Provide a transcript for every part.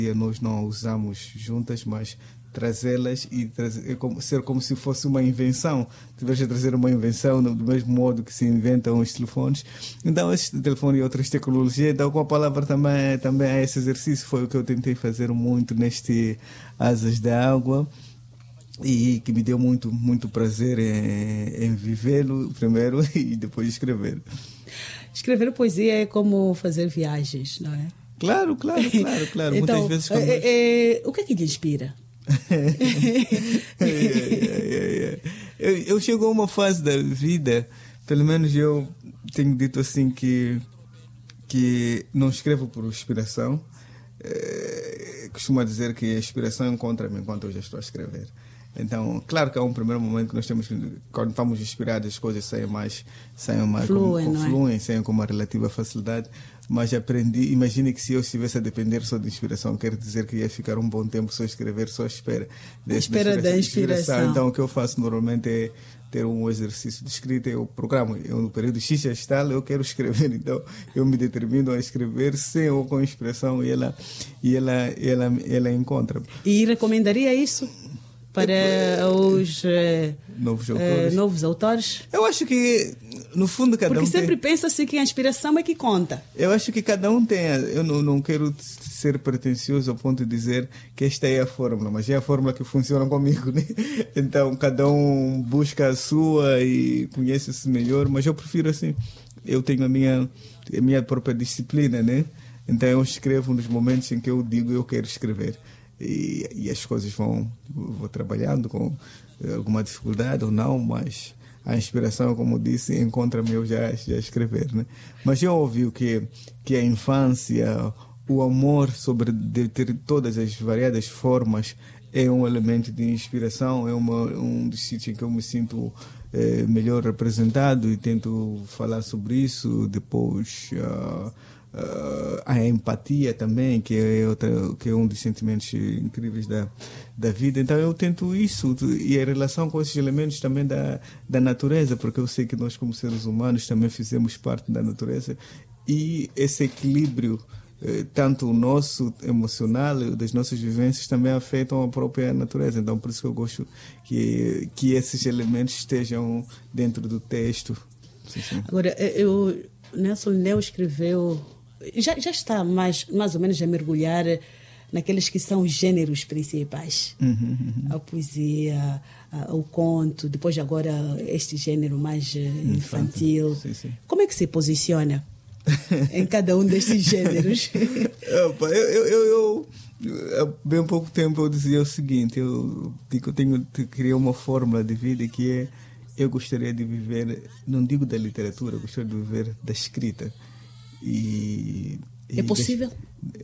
nós não usamos juntas, mas trazê-las e ser como se fosse uma invenção. Tiveste a trazer uma invenção do mesmo modo que se inventam os telefones. Então, esse telefone e outras tecnologias, então com a palavra também há esse exercício. Foi o que eu tentei fazer muito neste Asas da Água, e que me deu muito prazer em vivê-lo primeiro e depois escrever. Escrever poesia é como fazer viagens, não é? Claro. Então, muitas vezes o que é que te inspira? Eu chego a uma fase da vida, pelo menos eu tenho dito assim, que não escrevo por inspiração. Costumo dizer que a inspiração encontra-me enquanto eu já estou a escrever. Então, claro que há um primeiro momento que nós temos que, quando estamos inspirados, as coisas saem mais fluem, saem com uma relativa facilidade. Mas aprendi, imagine que se eu estivesse a depender só de inspiração, quer dizer que ia ficar um bom tempo só a escrever, só à espera da inspiração. Então, o que eu faço normalmente é ter um exercício de escrita. Eu programo, no período X está, eu quero escrever, então eu me determino a escrever sem ou com inspiração, e ela encontra. E recomendaria isso para os novos autores? Eu acho que, no fundo, Porque sempre pensa-se que a inspiração é que conta. Eu acho que cada um tem. Eu não quero ser pretencioso ao ponto de dizer que esta é a fórmula, mas é a fórmula que funciona comigo, né? Então, cada um busca a sua e conhece-se melhor, mas eu prefiro assim. Eu tenho a minha própria disciplina, né? Então, eu escrevo nos momentos em que eu digo eu quero escrever. E as coisas vou trabalhando com alguma dificuldade ou não, mas a inspiração, como disse, encontra-me eu já a escrever, né? Mas eu ouvi que a infância, o amor de ter todas as variadas formas, é um elemento de inspiração, é um dos sítios em que eu me sinto melhor representado, e tento falar sobre isso. Depois a empatia também, que é um dos sentimentos incríveis da vida. Então eu tento isso, e a relação com esses elementos também da natureza, porque eu sei que nós, como seres humanos, também fizemos parte da natureza, e esse equilíbrio, tanto o nosso emocional, das nossas vivências, também afetam a própria natureza. Então por isso que eu gosto que esses elementos estejam dentro do texto. Sim. Agora, Nelson Neo escreveu, já está mais ou menos a mergulhar naqueles que são os gêneros principais. A poesia, o conto, depois agora este gênero mais infantil. Sim. Como é que se posiciona em cada um destes gêneros? Eu há bem pouco tempo eu dizia o seguinte: eu criei uma fórmula de vida que é: eu gostaria de viver, não digo da literatura, eu gostaria de viver da escrita. É possível?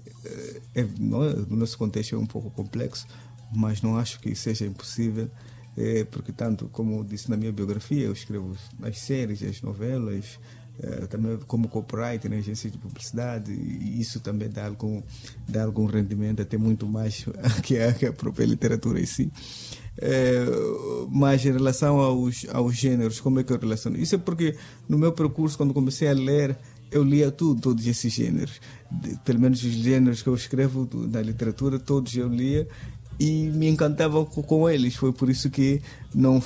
No nosso contexto é um pouco complexo, mas não acho que seja impossível, porque tanto, como disse na minha biografia, eu escrevo as séries, as novelas, também como copywriter na agência de publicidade, e isso também dá algum rendimento, até muito mais que a própria literatura em si. Mas em relação aos gêneros, como é que eu relaciono? Isso é porque no meu percurso, quando comecei a ler, eu lia todos esses gêneros. Pelo menos os gêneros que eu escrevo na literatura, todos eu lia e me encantava com eles. Foi por isso que não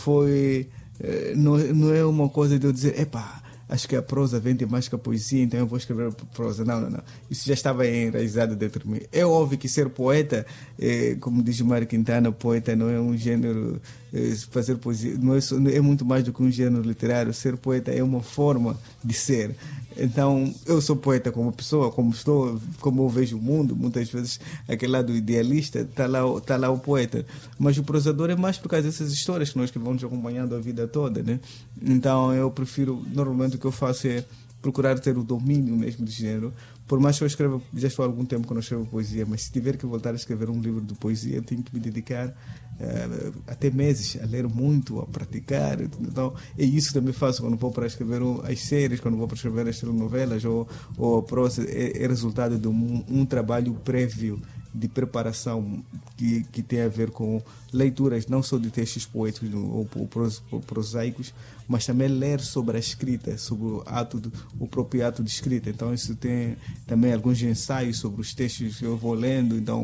é uma coisa de eu dizer: acho que a prosa vende mais que a poesia, então eu vou escrever prosa. Não. Isso já estava enraizado dentro de mim. É óbvio que ser poeta, como diz o Mário Quintana, poeta não é um gênero. Fazer poesia é muito mais do que um gênero literário. Ser poeta é uma forma de ser. Então, eu sou poeta como pessoa, como eu vejo o mundo. Muitas vezes, aquele lado idealista, está lá o poeta. Mas o prosador é mais por causa dessas histórias que nós que vamos acompanhando a vida toda, né? Então, eu prefiro, normalmente o que eu faço é procurar ter o domínio mesmo do gênero. Por mais que eu escreva, já estou há algum tempo que eu não escrevo poesia, mas se tiver que voltar a escrever um livro de poesia, eu tenho que me dedicar até meses a ler muito, a praticar. Então, é isso que também faço quando vou para escrever as séries, quando vou para escrever as telenovelas ou a prosa. É resultado de um trabalho prévio de preparação que tem a ver com leituras não só de textos poéticos ou prosaicos, mas também ler sobre a escrita, sobre o próprio ato de escrita. Então isso tem também alguns ensaios sobre os textos que eu vou lendo. Então